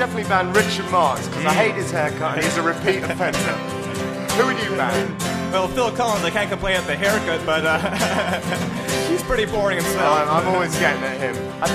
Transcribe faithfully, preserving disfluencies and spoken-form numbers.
definitely ban Richard Marx because I hate his haircut and he's a repeat offender. Who would you ban? Well, Phil Collins, I can't complain at the haircut, but uh, he's pretty boring himself. I'm, I'm always getting at him.